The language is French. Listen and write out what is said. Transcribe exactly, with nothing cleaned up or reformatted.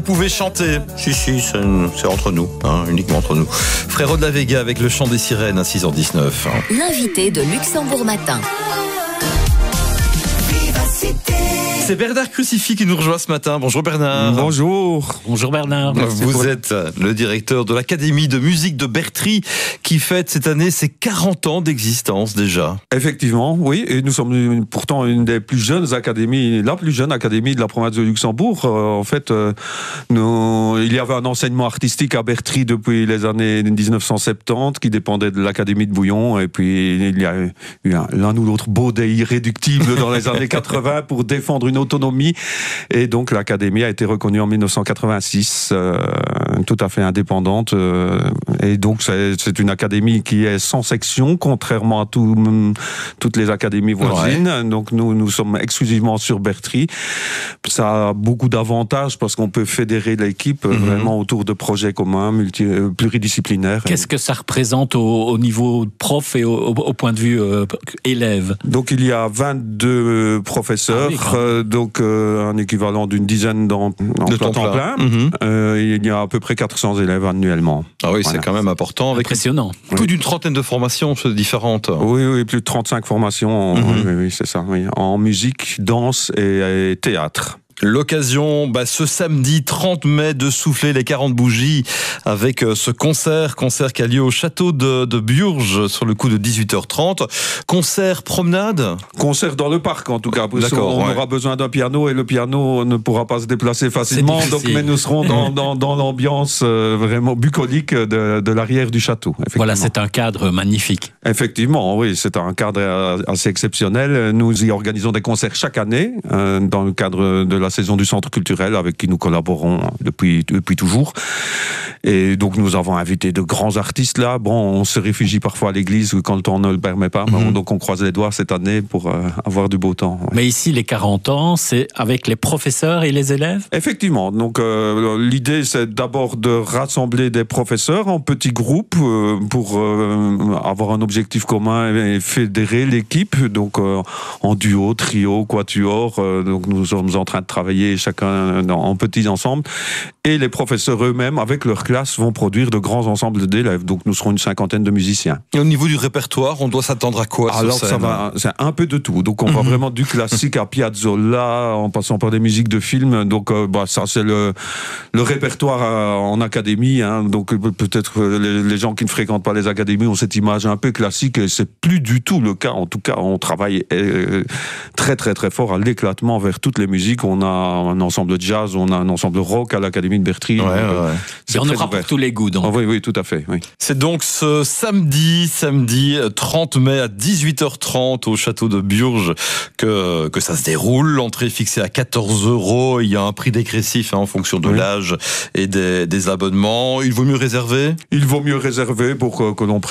Vous pouvez chanter. Si, si, c'est, c'est entre nous, hein, uniquement entre nous. Frérot de la Vega avec le chant des sirènes à six heures dix-neuf. L'invité de Luxembourg Matin. C'est Bernard Crucifix qui nous rejoint ce matin. Bonjour Bernard. Bonjour. Bonjour Bernard. Merci Vous pour... êtes le directeur de l'Académie de musique de Bertry qui fête cette année ses quarante ans d'existence déjà. Effectivement, oui. Et nous sommes pourtant une des plus jeunes académies, la plus jeune académie de la province de Luxembourg. Euh, en fait, euh, nous, il y avait un enseignement artistique à Bertry depuis les années dix-neuf cent soixante-dix qui dépendait de l'Académie de Bouillon. Et puis, il y a eu l'un ou l'autre baudet irréductible dans les années quatre-vingts pour défendre une autonomie, et donc l'Académie a été reconnue en dix-neuf cent quatre-vingt-six, euh, tout à fait indépendante, euh, et donc c'est, c'est une académie qui est sans section, contrairement à tout, toutes les académies voisines. Ouais. Donc nous, nous sommes exclusivement sur Bertry. Ça a beaucoup d'avantages parce qu'on peut fédérer l'équipe mm-hmm. vraiment autour de projets communs, multi, euh, pluridisciplinaires. Qu'est-ce que ça représente au, au niveau prof et au, au point de vue euh, élève? Donc il y a vingt-deux professeurs, ah oui, euh, donc euh, un équivalent d'une dizaine dans, en de temps plein. Mmh. Euh, il y a à peu près quatre cents élèves annuellement. Ah oui, voilà. C'est quand même important. Avec impressionnant. Plus oui. d'une trentaine de formations différentes. Oui, oui, plus de trente-cinq formations. Mmh. Oui, oui, c'est ça. Oui. En musique, danse et, et théâtre. L'occasion, bah, ce samedi trente mai, de souffler les quarante bougies avec euh, ce concert, concert qui a lieu au château de, de Burges sur le coup de dix-huit heures trente. Concert promenade. Concert dans le parc en tout cas. D'accord, on ouais. aura besoin d'un piano et le piano ne pourra pas se déplacer facilement. Donc, mais nous serons dans, dans, dans l'ambiance euh, vraiment bucolique de, de l'arrière du château. Voilà, c'est un cadre magnifique. Effectivement, oui, c'est un cadre assez exceptionnel. Nous y organisons des concerts chaque année euh, dans le cadre de la saison du centre culturel avec qui nous collaborons depuis, depuis toujours. Et donc nous avons invité de grands artistes là. Bon, on se réfugie parfois à l'église quand le temps ne le permet pas. Mm-hmm. Donc on croise les doigts cette année pour euh, avoir du beau temps. Ouais. Mais ici, les quarante ans, c'est avec les professeurs et les élèves? Effectivement. Donc euh, l'idée, c'est d'abord de rassembler des professeurs en petits groupes euh, pour euh, avoir un objectif commun et fédérer l'équipe. Donc euh, en duo, trio, quatuor. Euh, donc nous sommes en train de travailler travailler chacun en petits ensembles, et les professeurs eux-mêmes avec leur classe vont produire de grands ensembles d'élèves. Donc nous serons une cinquantaine de musiciens. Et au niveau du répertoire, on doit s'attendre à quoi? Alors ça va, c'est un peu de tout. Donc on mm-hmm. va vraiment du classique à Piazzolla, en passant par des musiques de films. Donc euh, bah, ça c'est le, le répertoire à, en académie. Hein. Donc peut-être les, les gens qui ne fréquentent pas les académies ont cette image un peu classique, et c'est plus du tout le cas. En tout cas, on travaille euh, très très très fort à l'éclatement vers toutes les musiques. On a un ensemble de jazz, on a un ensemble rock à l'Académie de Bertry. Ouais, ouais, ouais. Et on aura pour tous les goûts, donc. Oh, oui, oui, tout à fait. Oui. C'est donc ce samedi, samedi trente mai à dix-huit heures trente au château de Burges que, que ça se déroule. L'entrée est fixée à quatorze euros. Il y a un prix dégressif hein, en fonction de oui. l'âge et des, des abonnements. Il vaut mieux réserver? Il vaut mieux réserver pour que, que l'on prenne